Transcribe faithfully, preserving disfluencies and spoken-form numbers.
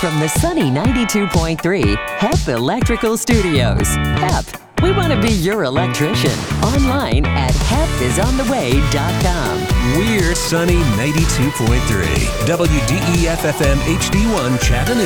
from the sunny ninety-two point three H E P Electrical Studios. H E P, we want to be your electrician. Online at hep is on the way dot com. We're sunny ninety-two point three W D E F F M H D one Chattanooga.